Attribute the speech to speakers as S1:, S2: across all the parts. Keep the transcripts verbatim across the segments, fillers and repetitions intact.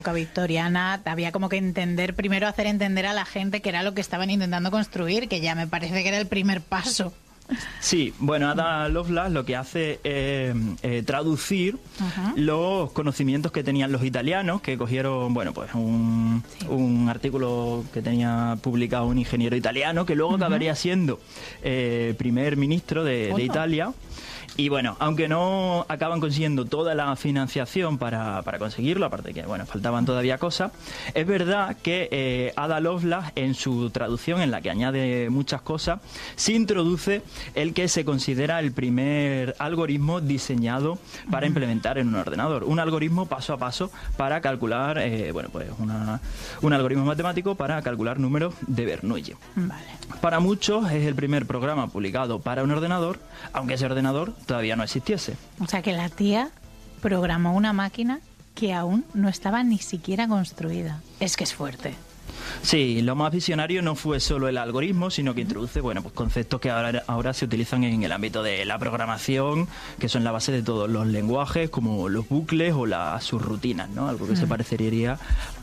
S1: época victoriana había como que entender, primero hacer entender a la gente que era lo que estaban intentando construir, que ya me parece que era el primer paso.
S2: Sí, bueno, Ada Lovelace lo que hace es eh, traducir uh-huh. los conocimientos que tenían los italianos, que cogieron, bueno, pues un, sí. un artículo que tenía publicado un ingeniero italiano, que luego uh-huh. acabaría siendo eh, primer ministro de, de Italia. Y bueno, aunque no acaban consiguiendo toda la financiación para, para conseguirlo, aparte de que, bueno, faltaban todavía cosas, es verdad que eh, Ada Lovelace, en su traducción, en la que añade muchas cosas, sí introduce el que se considera el primer algoritmo diseñado para uh-huh. implementar en un ordenador. Un algoritmo paso a paso para calcular, eh, bueno, pues una, un algoritmo matemático para calcular números de Bernoulli.
S1: Vale.
S2: Para muchos es el primer programa publicado para un ordenador, aunque ese ordenador todavía no existiese.
S1: O sea que la tía programó una máquina que aún no estaba ni siquiera construida. Es que es fuerte.
S2: Sí, lo más visionario no fue solo el algoritmo, sino que introduce, bueno, pues conceptos que ahora, ahora se utilizan en el ámbito de la programación, que son la base de todos los lenguajes, como los bucles o las subrutinas, ¿no? Algo que mm. se parecería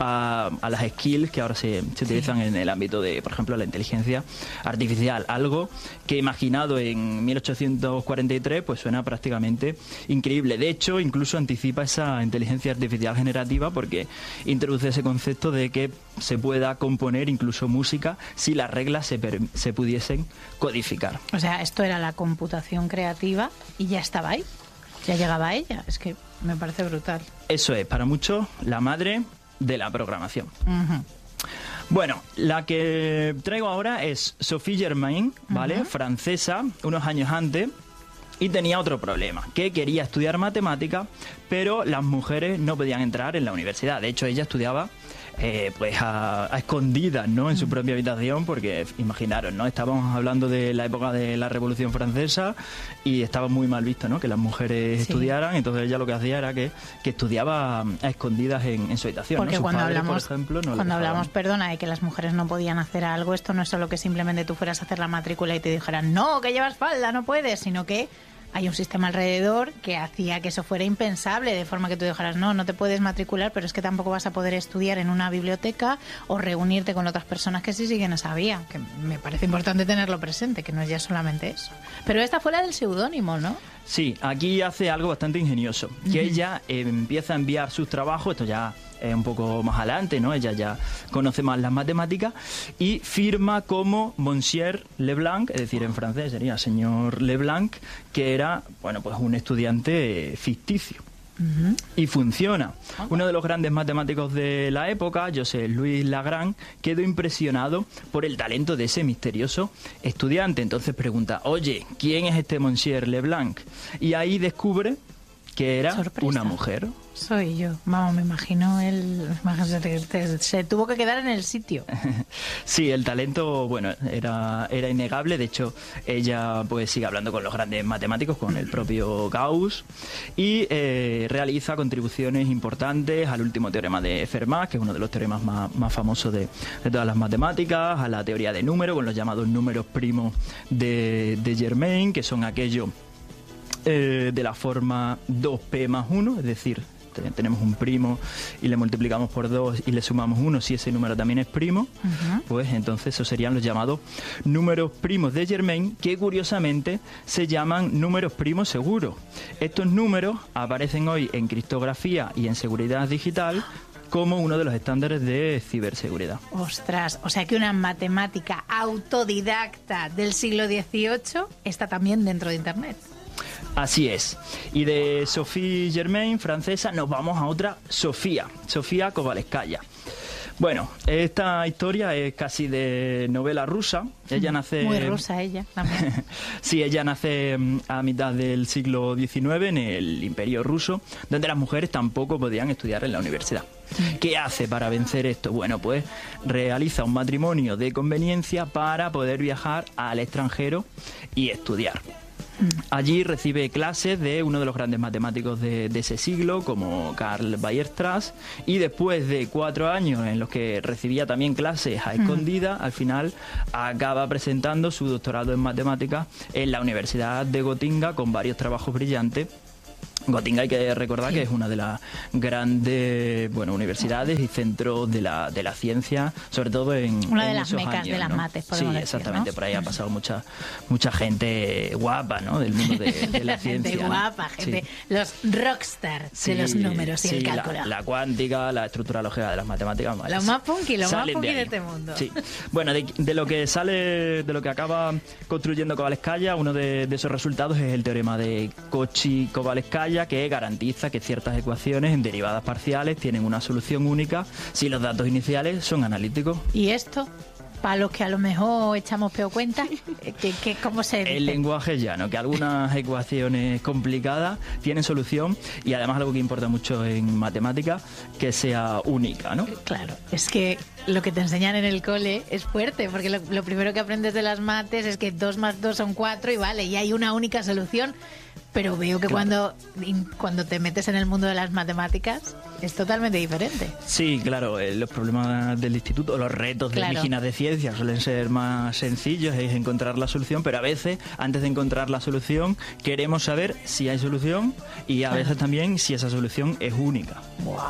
S2: a, a las skills que ahora se, se utilizan sí. en el ámbito de, por ejemplo, la inteligencia artificial. Algo que imaginado en mil ochocientos cuarenta y tres, pues suena prácticamente increíble. De hecho, incluso anticipa esa inteligencia artificial generativa porque introduce ese concepto de que se pueda componer incluso música si las reglas se, per- se pudiesen codificar.
S1: O sea, esto era la computación creativa y ya estaba ahí, ya llegaba ella. Es que me parece brutal.
S2: Eso es, para muchos, la madre de la programación.
S1: Uh-huh.
S2: Bueno, la que traigo ahora es Sophie Germain, ¿vale?
S1: Uh-huh.
S2: Francesa, unos años antes. Y tenía otro problema, que quería estudiar matemática, pero las mujeres no podían entrar en la universidad. De hecho, ella estudiaba eh, pues a, a escondidas, ¿no? En su propia habitación, porque imaginaros, ¿no? Estábamos hablando de la época de la Revolución Francesa y estaba muy mal visto, ¿no? Que las mujeres sí. estudiaran. Entonces ella lo que hacía era que, que estudiaba a escondidas en, en su habitación.
S1: Porque
S2: ¿no?
S1: cuando
S2: padres,
S1: hablamos,
S2: por ejemplo, no
S1: cuando hablamos, perdona, de que las mujeres no podían hacer algo, esto no es solo que simplemente tú fueras a hacer la matrícula y te dijeran, no, que llevas falda, no puedes, sino que hay un sistema alrededor que hacía que eso fuera impensable, de forma que tú dijeras, no, no te puedes matricular, pero es que tampoco vas a poder estudiar en una biblioteca o reunirte con otras personas que sí siguen esa vía, que me parece importante tenerlo presente, que no es ya solamente eso. Pero esta fue la del seudónimo, ¿no?
S2: Sí, aquí hace algo bastante ingenioso, que uh-huh. ella eh, empieza a enviar sus trabajos, esto ya es un poco más adelante, ¿no? Ella ya conoce más las matemáticas y firma como Monsieur Leblanc, es decir, en francés sería señor Leblanc, que era, bueno, pues un estudiante ficticio.
S1: Uh-huh.
S2: Y funciona. Uno de los grandes matemáticos de la época, José Luis Lagrange, quedó impresionado por el talento de ese misterioso estudiante. Entonces pregunta, oye, ¿quién es este Monsieur Leblanc? Y ahí descubre que era
S1: Sorpresa.
S2: Una mujer.
S1: Soy yo. Vamos, me imagino él. Se tuvo que quedar en el sitio.
S2: Sí, el talento, bueno, era, era innegable. De hecho, ella pues sigue hablando con los grandes matemáticos, con el propio Gauss, y eh, realiza contribuciones importantes al último teorema de Fermat, que es uno de los teoremas más, más famosos de, de todas las matemáticas, a la teoría de números, con los llamados números primos de, de Germain, que son aquellos eh, de la forma dos pe más uno, es decir, tenemos un primo y le multiplicamos por dos y le sumamos uno si ese número también es primo, uh-huh. pues entonces esos serían los llamados números primos de Germain, que curiosamente se llaman números primos seguros. Estos números aparecen hoy en criptografía y en seguridad digital como uno de los estándares de ciberseguridad.
S1: Ostras, o sea que una matemática autodidacta del siglo dieciocho está también dentro de Internet.
S2: Así es. Y de Sophie Germain, francesa, nos vamos a otra Sofía, Sofía Kovalevskaya. Bueno, esta historia es casi de novela rusa. Ella nace...
S1: Muy rusa ella también.
S2: Sí, ella nace a mitad del siglo diecinueve en el Imperio Ruso, donde las mujeres tampoco podían estudiar en la universidad. ¿Qué hace para vencer esto? Bueno, pues realiza un matrimonio de conveniencia para poder viajar al extranjero y estudiar. Allí recibe clases de uno de los grandes matemáticos de, de ese siglo, como Karl Weierstrass, y después de cuatro años en los que recibía también clases a escondidas, al final acaba presentando su doctorado en matemáticas en la Universidad de Gotinga con varios trabajos brillantes Gotinga hay que recordar sí. que es una de las grandes bueno, universidades y centros de la, de la ciencia, sobre todo en
S1: una
S2: en
S1: de las mecas
S2: años,
S1: de las
S2: ¿no?
S1: mates, podemos
S2: Sí,
S1: decir,
S2: exactamente,
S1: ¿no?
S2: por ahí ha pasado mucha mucha gente guapa, ¿no? Del mundo de, de la ciencia.
S1: Gente
S2: ¿no?
S1: guapa, gente,
S2: sí.
S1: los rockstars sí, de los números y
S2: sí,
S1: el cálculo.
S2: La, la cuántica, la estructura lógica de las matemáticas.
S1: Lo vale, más punky, lo más punky
S2: de,
S1: de este mundo.
S2: Sí. Bueno, de, de lo que sale, de lo que acaba construyendo Kovalevskaya, uno de, de esos resultados es el teorema de Cauchy-Kovalevskaya, que garantiza que ciertas ecuaciones en derivadas parciales tienen una solución única si los datos iniciales son analíticos.
S1: ¿Y esto? Para los que a lo mejor echamos peor cuenta, ¿qué, qué, ¿cómo se dice?
S2: El lenguaje llano, que algunas ecuaciones complicadas tienen solución y además algo que importa mucho en matemáticas, que sea única, ¿no?
S1: Claro, es que lo que te enseñan en el cole es fuerte, porque lo, lo primero que aprendes de las mates es que dos más dos son cuatro y vale, y hay una única solución. Pero veo que
S2: claro.
S1: cuando, cuando te metes en el mundo de las matemáticas es totalmente diferente.
S2: Sí, claro, eh, los problemas del instituto, los retos
S1: claro.
S2: de Míginas de Ciencias suelen ser más sencillos, es encontrar la solución, pero a veces, antes de encontrar la solución, queremos saber si hay solución y a claro. veces también si esa solución es única.
S1: ¡Wow!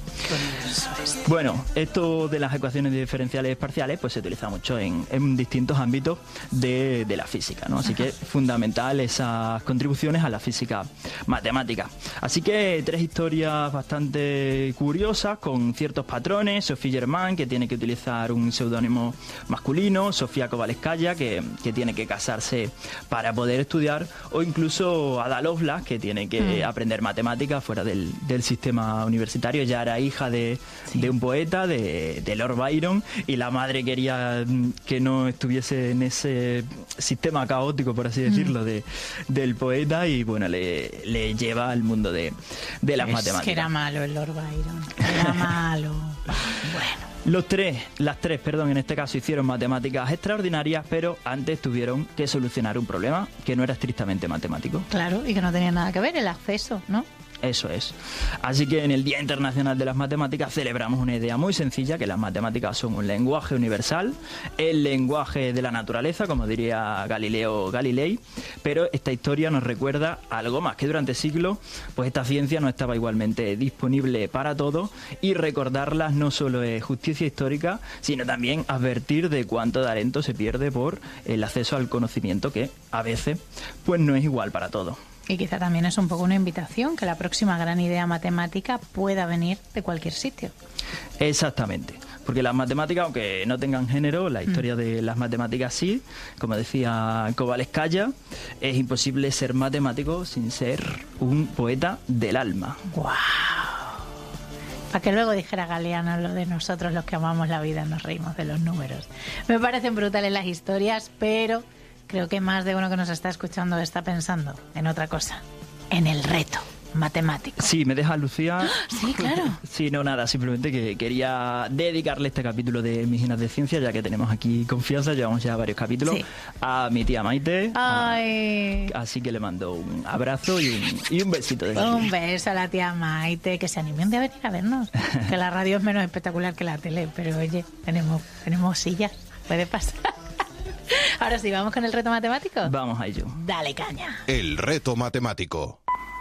S2: Bueno, esto de las ecuaciones diferenciales parciales pues se utiliza mucho en, en distintos ámbitos de, de la física, ¿no? Así Ajá. que es fundamental esas contribuciones a la física matemática. Así que tres historias bastante curiosas con ciertos patrones. Sophie Germain, que tiene que utilizar un seudónimo masculino, Sofía Kovalevskaya, que, que tiene que casarse para poder estudiar, o incluso Ada Lovelace, que tiene que mm. aprender matemáticas fuera del, del sistema universitario. Ya era hija de, sí. de un poeta, de, de Lord Byron, y la madre quería que no estuviese en ese sistema caótico, por así decirlo, mm. de, del poeta, y bueno, le, le lleva al mundo de, de las
S1: es
S2: matemáticas.
S1: Que era malo el Lord Byron, era malo. Bueno.
S2: Los tres, las tres, perdón, en este caso hicieron matemáticas extraordinarias, pero antes tuvieron que solucionar un problema que no era estrictamente matemático.
S1: Claro, y que no tenía nada que ver el acceso, ¿no?
S2: Eso es. Así que en el Día Internacional de las Matemáticas celebramos una idea muy sencilla, que las matemáticas son un lenguaje universal, el lenguaje de la naturaleza, como diría Galileo Galilei, pero esta historia nos recuerda algo más, que durante siglos pues esta ciencia no estaba igualmente disponible para todos, y recordarlas no solo es justicia histórica, sino también advertir de cuánto talento se pierde por el acceso al conocimiento, que a veces pues no es igual para todos.
S1: Y quizá también es un poco una invitación, que la próxima gran idea matemática pueda venir de cualquier sitio.
S2: Exactamente, porque las matemáticas, aunque no tengan género, la historia mm. de las matemáticas sí, como decía Kovalevskaya, es imposible ser matemático sin ser un poeta del alma.
S1: ¡Guau! Para que luego dijera Galeano lo de nosotros los que amamos la vida nos reímos de los números. Me parecen brutales las historias, pero creo que más de uno que nos está escuchando está pensando en otra cosa, en el reto matemático.
S2: Sí, me deja Lucía.
S1: Sí, claro.
S2: Sí, no, nada, simplemente que quería dedicarle este capítulo de Míginas de Ciencia, ya que tenemos aquí confianza, llevamos ya varios capítulos, sí. a mi tía Maite.
S1: Ay.
S2: A, así que le mando un abrazo y un, y un besito de cariño.
S1: Un beso a la tía Maite, que se animen de venir a vernos, que la radio es menos espectacular que la tele, pero oye, tenemos, tenemos sillas, puede pasar. Ahora sí, ¿vamos con el reto matemático?
S2: Vamos a ello.
S1: Dale caña.
S3: El reto matemático.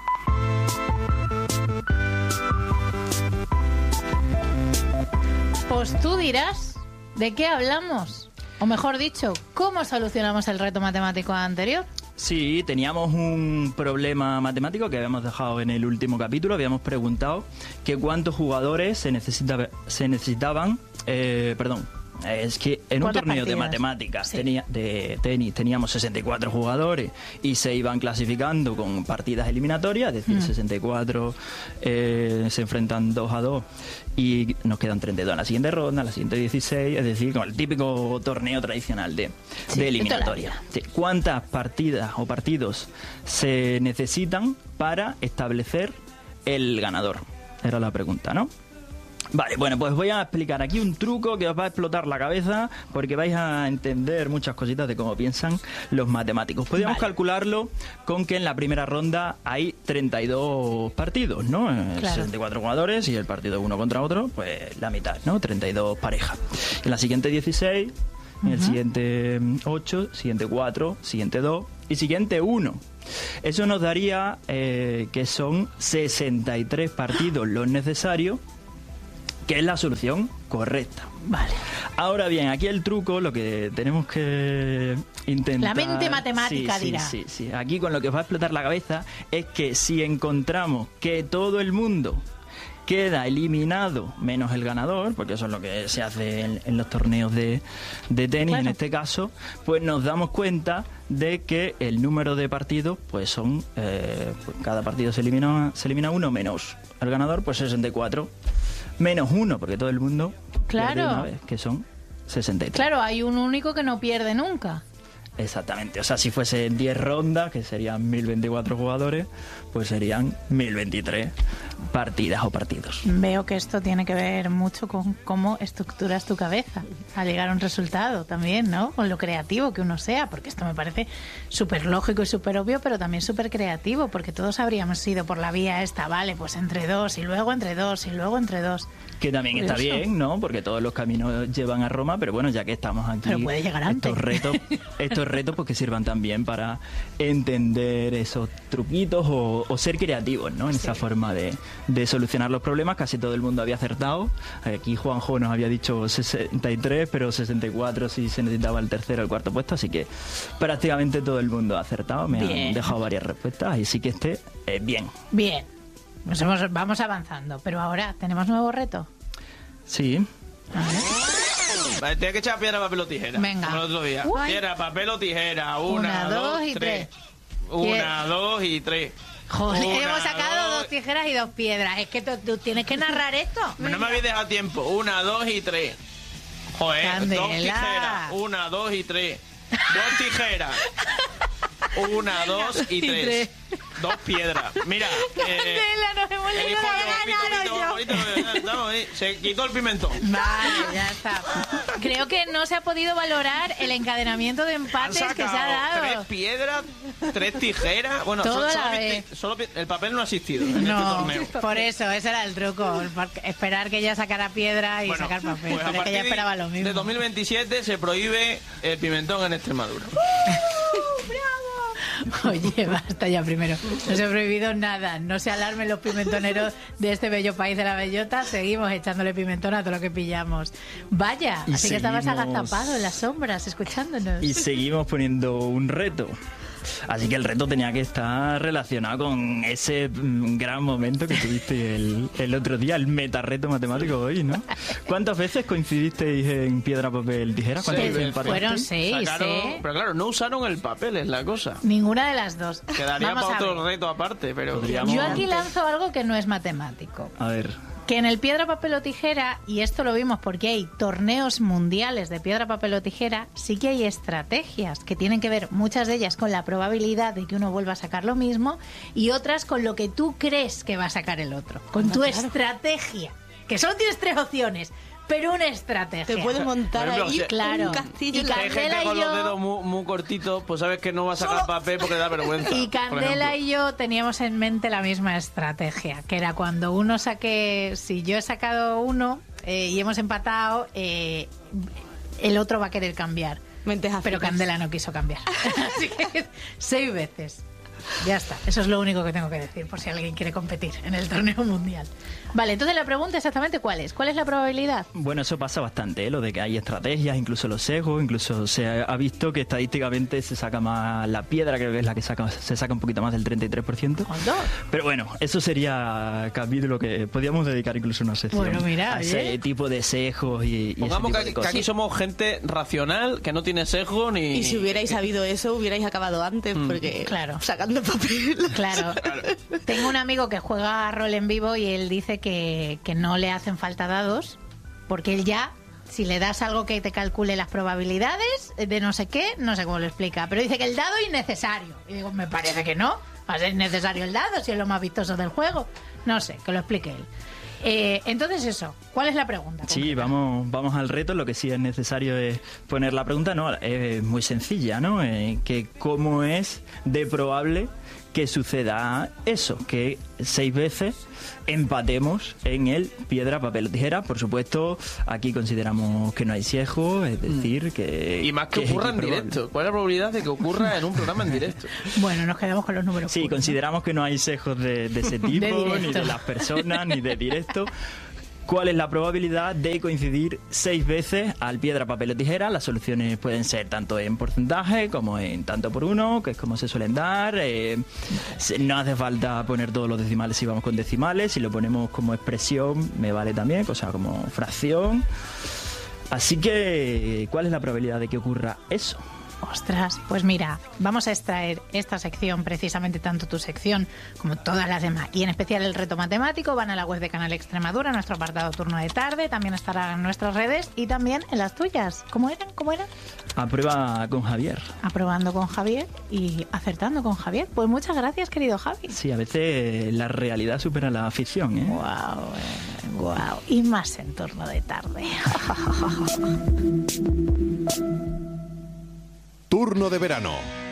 S1: Pues tú dirás, ¿de qué hablamos? O mejor dicho, ¿cómo solucionamos el reto matemático anterior?
S2: Sí, teníamos un problema matemático que habíamos dejado en el último capítulo. Habíamos preguntado que cuántos jugadores se, necesita, se necesitaban, eh, perdón, es que en un torneo partidas? de matemáticas, sí. tenía, de tenis, teníamos sesenta y cuatro jugadores y se iban clasificando con partidas eliminatorias, es decir, mm. sesenta y cuatro eh, se enfrentan dos a dos y nos quedan treinta y dos en la siguiente ronda, en la siguiente dieciséis, es decir, como el típico torneo tradicional de, sí, de eliminatoria. Sí. ¿Cuántas partidas o partidos se necesitan para establecer el ganador? Era la pregunta, ¿no? Vale, bueno, pues voy a explicar aquí un truco que os va a explotar la cabeza, porque vais a entender muchas cositas de cómo piensan los matemáticos. Podríamos vale. calcularlo con que en la primera ronda hay treinta y dos partidos, ¿no? Claro. sesenta y cuatro jugadores y el partido uno contra otro, pues la mitad, ¿no? treinta y dos parejas. En la siguiente dieciséis, en el uh-huh. siguiente ocho, siguiente cuatro, siguiente dos y siguiente uno. Eso nos daría eh, que son sesenta y tres partidos los necesarios, que es la solución correcta.
S1: Vale.
S2: Ahora bien, aquí el truco, lo que tenemos que intentar...
S1: La mente matemática
S2: sí,
S1: dirá.
S2: Sí, sí, sí. Aquí con lo que os va a explotar la cabeza es que si encontramos que todo el mundo queda eliminado menos el ganador, porque eso es lo que se hace en, en los torneos de, de tenis,
S1: Bueno.
S2: en este caso, pues nos damos cuenta de que el número de partidos pues son eh, pues cada partido se elimina se elimina uno menos el ganador, pues sesenta y cuatro menos uno, porque todo el mundo
S1: Claro.
S2: pierde una vez, que son sesenta y tres.
S1: Claro, hay un único que no pierde nunca.
S2: Exactamente, o sea, si fuese diez rondas, que serían mil veinticuatro jugadores, pues serían mil veintitrés partidas o partidos.
S1: Veo que esto tiene que ver mucho con cómo estructuras tu cabeza al llegar a un resultado también, ¿no? Con lo creativo que uno sea, porque esto me parece súper lógico y súper obvio, pero también súper creativo, porque todos habríamos ido por la vía esta, vale, pues entre dos, y luego entre dos, y luego entre dos.
S2: Que también está
S1: Curioso.
S2: bien, ¿no? Porque todos los caminos llevan a Roma, pero bueno, ya que estamos aquí,
S1: Pero puede llegar antes.
S2: estos retos, estos retos pues que sirvan también para entender esos truquitos o, o ser creativos, ¿no? En
S1: Sí.
S2: esa forma de, de solucionar los problemas. Casi todo el mundo había acertado. Aquí Juanjo nos había dicho sesenta y tres, pero sesenta y cuatro si se necesitaba el tercero o el cuarto puesto, así que prácticamente todo el mundo ha acertado. Me
S1: Bien.
S2: han dejado varias respuestas y sí que esté eh, bien.
S1: Bien, nos hemos- vamos avanzando, pero ahora tenemos nuevo reto.
S2: Sí.
S1: A ver.
S4: Vale, tienes que echar piedra, papel o tijera.
S1: Venga.
S4: Como el otro día.
S1: Uy.
S4: Piedra, papel o tijera. Una,
S1: Una, dos
S4: dos,
S1: y
S4: tres.
S1: tres.
S4: Una, dos y tres.
S1: Joder,
S4: Una,
S1: hemos sacado dos
S4: dos-
S1: tijeras y dos piedras. Es que tú, tú tienes que narrar esto.
S4: No me habéis dejado tiempo. Una, dos y tres. Joder,
S1: Candela.
S4: dos tijeras. Una, dos y tres. Dos tijeras. Una, dos y
S1: y
S4: tres.
S1: tres.
S4: Dos piedras. Mira. eh,
S1: Candela, nos hemos
S4: elijo
S1: leído
S4: yo,
S1: la
S4: pito,
S1: gana,
S4: pito,
S1: yo.
S4: bonito, bonito, estamos ahí. Se quitó el pimentón.
S1: Vale, ya está. Creo que no se ha podido valorar el encadenamiento de
S4: Han
S1: empates que se ha
S4: sacado tres
S1: dado.
S4: piedras, tres tijeras. Bueno,
S1: Todo
S4: solo,
S1: a
S4: solo
S1: la
S4: viste-
S1: vez.
S4: solo pi- el papel no ha existido en este
S1: No,
S4: torneo.
S1: por eso, ese era el truco. porque Esperar que ella sacara piedra y
S4: Bueno,
S1: sacar papel.
S4: pues a
S1: pero es que
S4: partir
S1: ella esperaba lo mismo.
S4: de dos mil veintisiete se prohíbe el pimentón en Extremadura.
S1: Oye, basta ya primero. No se ha prohibido nada. No se alarmen los pimentoneros de este bello país de la bellota. Seguimos echándole pimentón a todo lo que pillamos. Vaya,
S2: Y
S1: así que estabas
S2: seguimos-
S1: agazapado en las sombras escuchándonos.
S2: Y seguimos poniendo un reto. Así que el reto tenía que estar relacionado con ese mm, gran momento que tuviste el, el otro día, el metareto matemático hoy, ¿no? ¿Cuántas veces coincidisteis en piedra, papel, tijera? ¿Cuántas
S4: Seis
S2: veces
S4: veces.
S2: empatasteis?
S1: Fueron seis,
S4: Sacaron-
S1: ¿eh?
S4: Pero claro, no usaron el papel, es la cosa.
S1: Ninguna de las dos.
S4: Quedaría
S1: Vamos
S4: para
S1: a
S4: otro
S1: ver.
S4: reto aparte, pero...
S2: Podríamos-
S1: Yo aquí lanzo algo que no es matemático.
S2: A ver,
S1: Que en el piedra, papel o tijera, y esto lo vimos porque hay torneos mundiales de piedra, papel o tijera, sí que hay estrategias que tienen que ver, muchas de ellas, con la probabilidad de que uno vuelva a sacar lo mismo y otras con lo que tú crees que va a sacar el otro. Con tu estrategia. Que solo tienes tres opciones, pero una estrategia.
S5: Te puedes montar
S4: Por ejemplo,
S5: ahí
S4: si-
S1: Claro.
S5: un castillo.
S1: Y
S5: en la-
S4: Hay gente
S1: Candela y
S4: con los
S1: yo-
S4: dedos muy, muy cortitos, pues sabes que no va a sacar papel porque da vergüenza.
S1: Y
S4: por
S1: Candela
S4: ejemplo.
S1: y yo teníamos en mente la misma estrategia, que era cuando uno saque, si yo he sacado uno eh, y hemos empatado, eh, el otro va a querer cambiar.
S5: Mentes
S1: Pero
S5: áfricas.
S1: Candela no quiso cambiar. Así que seis veces. Ya está, eso es lo único que tengo que decir por si alguien quiere competir en el torneo mundial. Vale, entonces la pregunta exactamente cuál es. ¿Cuál es la probabilidad?
S2: bueno, eso pasa bastante, ¿eh? Lo de que hay estrategias, incluso los sesgos, incluso se ha ha visto que estadísticamente se saca más la piedra, creo que es la que saca, se saca un poquito más del treinta y tres por ciento.
S1: Con dos.
S2: Pero bueno, eso sería capítulo que podríamos dedicar incluso una sección
S1: Bueno, mira,
S2: a ese
S1: oye.
S2: tipo de sesgos y, y ese
S4: Pongamos
S2: tipo
S4: que,
S2: de
S4: que
S2: cosas.
S4: aquí somos gente racional, que no tiene sesgo ni...
S5: Y si hubierais sabido eso, hubierais acabado antes, porque
S1: Claro.
S5: sacando papel.
S1: Claro. Tengo un amigo que juega rol en vivo y él dice que, que no le hacen falta dados, porque él ya, si le das algo que te calcule las probabilidades de no sé qué, no sé cómo lo explica, pero dice que el dado es innecesario. Y digo, me parece que no, va a ser innecesario el dado si es lo más vistoso del juego. No sé, que lo explique él. Eh, entonces eso, ¿cuál es la pregunta?
S2: Sí, vamos, vamos al reto. Lo que sí es necesario es poner la pregunta, no, es muy sencilla, ¿no? Eh, que cómo es de probable que suceda eso, que seis veces empatemos en el piedra, papel o tijera. Por supuesto, aquí consideramos que no hay sesgo, es decir, que...
S4: Y más que,
S2: que
S4: ocurra
S2: es
S4: en directo. ¿Cuál es la probabilidad de que ocurra en un programa en directo?
S1: Bueno, nos quedamos con los números.
S2: Sí,
S1: puros,
S2: consideramos que no hay sesgos de, de ese tipo,
S1: De
S2: ni de las personas, ni de directo. ¿Cuál es la probabilidad de coincidir seis veces al piedra, papel o tijera? Las soluciones pueden ser tanto en porcentaje como en tanto por uno, que es como se suelen dar. Eh, no hace falta poner todos los decimales si vamos con decimales. Si lo ponemos como expresión, me vale también, o sea, como fracción. Así que, ¿cuál es la probabilidad de que ocurra eso?
S1: Ostras, pues mira, vamos a extraer esta sección, precisamente tanto tu sección como todas las demás, y en especial el reto matemático. Van a la web de Canal Extremadura, nuestro apartado turno de tarde, también estará en nuestras redes y también en las tuyas. ¿Cómo eran? ¿Cómo eran?
S2: A prueba con Javier.
S1: Aprobando con Javier y acertando con Javier. Pues muchas gracias, querido Javi.
S2: Sí, a veces la realidad supera la ficción, ¿eh?
S1: Guau, eh, guau. Y más en turno de tarde.
S3: Turno de verano.